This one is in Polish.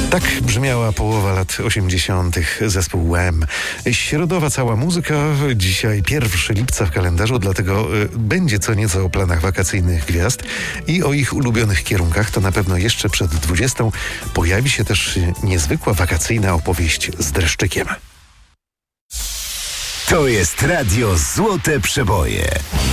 Tak brzmiała połowa lat 80. zespół Wham. Środowa cała muzyka, dzisiaj 1 lipca w kalendarzu, dlatego będzie co nieco o planach wakacyjnych gwiazd i o ich ulubionych kierunkach. To na pewno jeszcze przed 20 pojawi się też niezwykła wakacyjna opowieść z dreszczykiem. To jest Radio Złote Przeboje.